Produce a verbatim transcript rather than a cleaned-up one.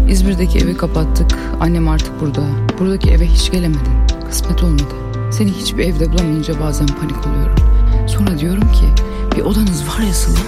İzmir'deki evi kapattık. Annem artık burada. Buradaki eve hiç gelemedin. Kısmet olmadı. Seni hiçbir evde bulamayınca bazen panik oluyorum. Sonra diyorum ki bir odanız var ya Sıla.